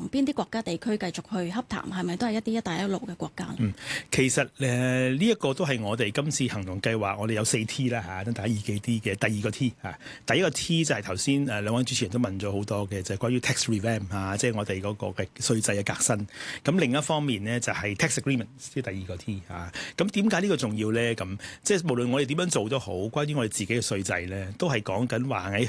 邊啲國家地區繼續去洽談？係咪都係一啲一帶一路嘅國家？ 其實呢一個都係我哋今次行動計劃，我哋有4 T 啦嚇，等大家易記啲嘅。第二個 T 嚇，第一個 T 就係頭先兩位主持人都問咗好多嘅，就係關於 tax revamp 嚇，即係我哋嗰個嘅稅制嘅革新。咁另一方面呢，就係 tax agreement，即係第二個 T 嚇。咁點解呢個重要咧？咁即係無論我哋點樣做都好，關於我哋自己嘅稅制咧，都係講緊話喺